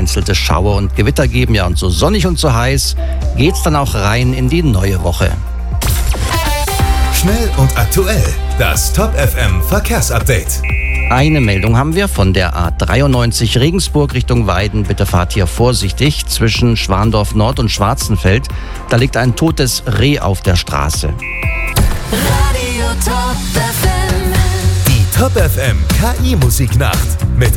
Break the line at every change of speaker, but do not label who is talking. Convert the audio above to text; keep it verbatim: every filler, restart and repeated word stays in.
vereinzelte Schauer und Gewitter geben. Ja, und so sonnig und so heiß geht's dann auch rein in die neue Woche.
Schnell und aktuell, das Top F M Verkehrsupdate.
Eine Meldung haben wir von der A dreiundneunzig Regensburg Richtung Weiden. Bitte fahrt hier vorsichtig zwischen Schwandorf Nord und Schwarzenfeld. Da liegt ein totes Reh auf der Straße.
Radio Top F M.
Die Top F M K I-Musiknacht mit